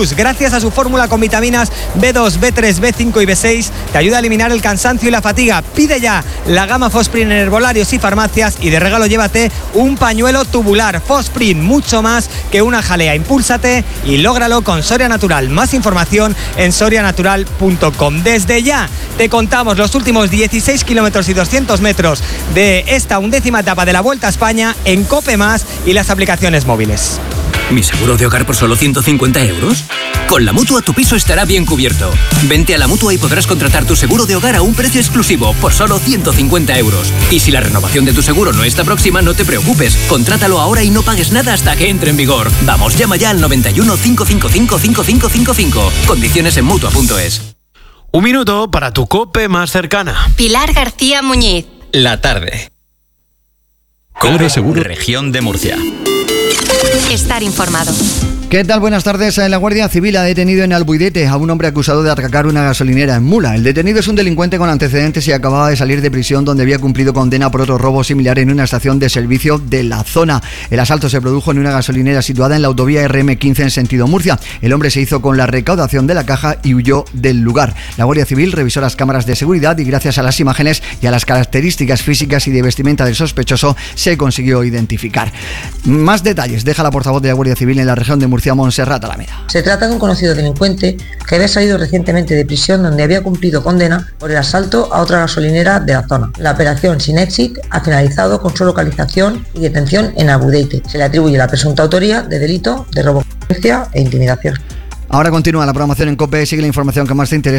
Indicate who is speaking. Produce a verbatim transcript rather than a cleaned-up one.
Speaker 1: Plus. Gracias a su fórmula con vitaminas B dos, B tres, B cinco y B seis, te ayuda a eliminar el cansancio y la fatiga. Pide ya la gama Fosprint en herbolarios y farmacias y de regalo llévate un pañuelo tubular. Fosprint, mucho más que una jalea. Impúlsate y lógralo con Soria Natural. Más información en soria natural punto com. Desde ya te contamos los últimos dieciséis kilómetros y doscientos metros de esta undécima etapa de la Vuelta a España en COPE Más y las aplicaciones móviles.
Speaker 2: ¿Mi seguro de hogar por solo ciento cincuenta euros? Con la Mutua tu piso estará bien cubierto. Vente a la Mutua y podrás contratar tu seguro de hogar a un precio exclusivo por solo ciento cincuenta euros. Y si la renovación de tu seguro no está próxima, no te preocupes. Contrátalo ahora y no pagues nada hasta que entre en vigor. Vamos, llama ya al noventa y uno, cinco cinco cinco, cinco cinco cinco cinco. Condiciones en Mutua punto es.
Speaker 3: Un minuto para tu COPE más cercana.
Speaker 4: Pilar García Muñiz.
Speaker 5: La tarde.
Speaker 6: COPE Seguro.
Speaker 5: Región de Murcia.
Speaker 4: Estar informado.
Speaker 7: ¿Qué tal? Buenas tardes. La Guardia Civil ha detenido en Albuidete a un hombre acusado de atracar una gasolinera en Mula. El detenido es un delincuente con antecedentes y acababa de salir de prisión, donde había cumplido condena por otro robo similar en una estación de servicio de la zona. El asalto se produjo en una gasolinera situada en la autovía R M quince en sentido Murcia. El hombre se hizo con la recaudación de la caja y huyó del lugar. La Guardia Civil revisó las cámaras de seguridad y gracias a las imágenes y a las características físicas y de vestimenta del sospechoso se consiguió identificar. Más detalles deja la portavoz de la Guardia Civil en la región de Murcia, Montserrat Alameda.
Speaker 8: Se trata de un conocido delincuente que había salido recientemente de prisión, donde había cumplido condena por el asalto a otra gasolinera de la zona. La operación sin éxito ha finalizado con su localización y detención en Albuidete. Se le atribuye la presunta autoría de delito de robo e intimidación.
Speaker 7: Ahora continúa la programación en COPE. Sigue la información que más te interesa.